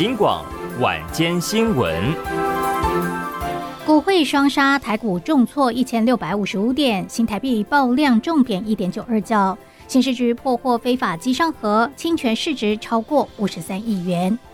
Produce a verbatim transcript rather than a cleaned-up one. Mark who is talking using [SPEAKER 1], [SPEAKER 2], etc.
[SPEAKER 1] 金广晚间新闻。
[SPEAKER 2] 股汇双杀，台股重挫一千六百五十五点，新台币爆量重贬一点九二角。刑事局破获非法机上盒，侵权市值超过五十三亿元。